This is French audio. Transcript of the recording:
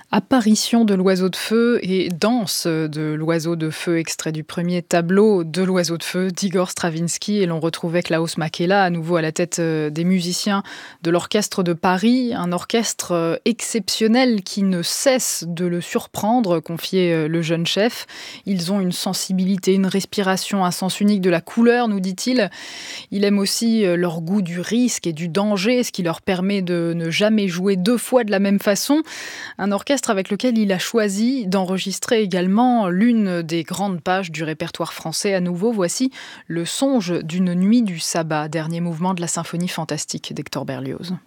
Apparition de l'oiseau de feu et danse de l'oiseau de feu, extrait du premier tableau de l'oiseau de feu d'Igor Stravinsky. Et l'on retrouvait Klaus Makela à nouveau à la tête des musiciens de l'Orchestre de Paris, un orchestre exceptionnel qui ne cesse de le surprendre, confiait le jeune chef. Ils ont une sensibilité, une respiration, un sens unique de la couleur, nous dit-il. Il aime aussi leur goût du risque et du danger, ce qui leur permet de ne jamais jouer deux fois de la même façon. Un orchestre avec lequel il a choisi d'enregistrer également l'une des grandes pages du répertoire français. À nouveau, voici le songe d'une nuit du sabbat, dernier mouvement de la symphonie fantastique d'Hector Berlioz.